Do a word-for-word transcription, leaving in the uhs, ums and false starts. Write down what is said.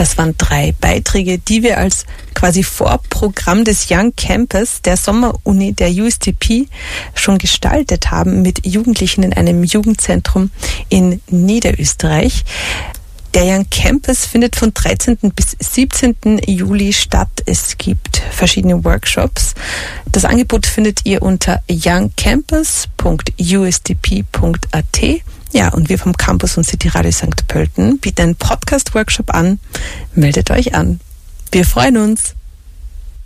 Das waren drei Beiträge, die wir als quasi Vorprogramm des Young Campus der Sommeruni der U S T P schon gestaltet haben mit Jugendlichen in einem Jugendzentrum in Niederösterreich. Der Young Campus findet von dreizehnten bis siebzehnten Juli statt. Es gibt verschiedene Workshops. Das Angebot findet ihr unter young campus punkt u s t p punkt a t. Ja, und wir vom Campus und City Radio Sankt Pölten bieten einen Podcast-Workshop an. Meldet euch an. Wir freuen uns.